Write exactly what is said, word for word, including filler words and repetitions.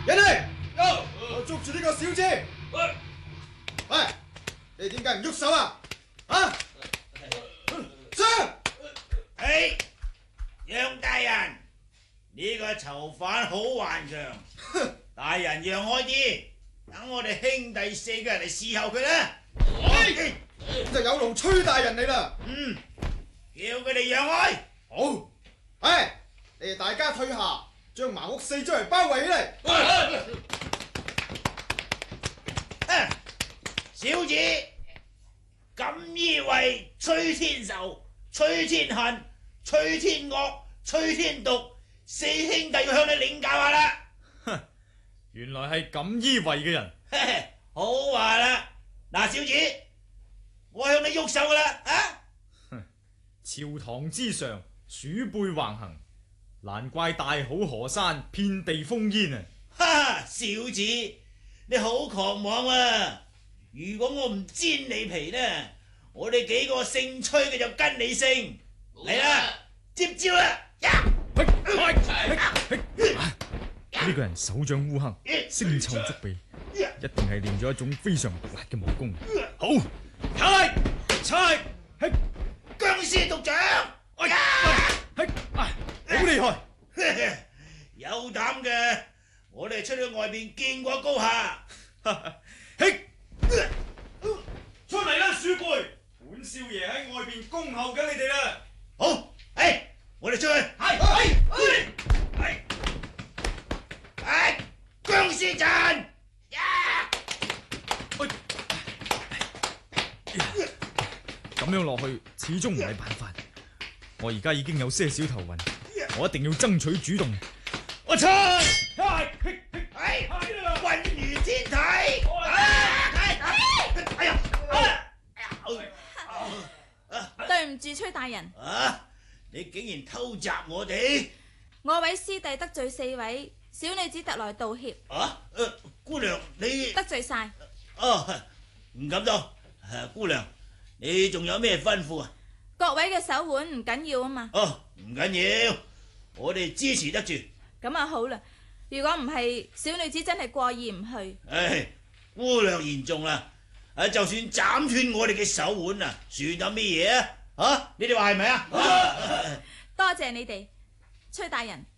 人嚟，我捉住呢個小子。喂，你點解唔喐手啊？啊？上！ 哎，楊大人，呢個囚犯好頑強，大人讓開啲，等我哋兄弟四個人嚟伺候佢啦。 就有勞崔大人你啦。 嗯，叫佢哋讓開。 好。唉，你哋大家退下，將茅屋四周圍包圍起嚟。 小子，錦衣衛崔天仇、崔天恨、崔天惡、崔天毒，四兄弟要向你領教下啦。 哼，原來係錦衣衛嘅人。 好話啦，嗱，小子，我向你喐手噶啦，啊！ 哼，朝堂之上，鼠輩橫行，難怪大好河山遍地烽煙啊！ 哈，小子，你好狂妄啊！如果我唔煎你皮呢，我哋幾個姓崔嘅就跟你姓。嚟啦，接招啦！ 呢個人手掌烏黑，腥臭足鼻，一定係練咗一種非常毒辣嘅武功。好，猜猜，係僵屍族長， 係好厲害， 有膽嘅，我哋出去外邊見過高下。 嘿，出嚟啦，鼠輩，本少爺喺外邊恭候緊你哋啦。 好，係，我哋出去。係係係係，僵屍陣。 咁樣落去始終唔係辦法，我而家已經有些少頭暈，我一定要爭取主動。我猜， 係渾如天體。哎呀！ 對唔住，崔大人。 啊！你竟然偷襲我哋！ 我位師弟得罪四位小女子，特來道歉。 啊！誒，姑娘你得罪晒。 哦，唔敢當。誒，姑娘你仲有咩吩咐啊？ 各位嘅手腕唔緊要啊嘛。 哦，唔緊要，我哋支持得住。 咁啊好啦，如果唔係小女子真係過意唔去。 唉，姑娘言重啦。誒，就算斬斷我哋嘅手腕啊，算有咩嘢啊？啊，你哋話係咪啊？ 多謝你哋，崔大人，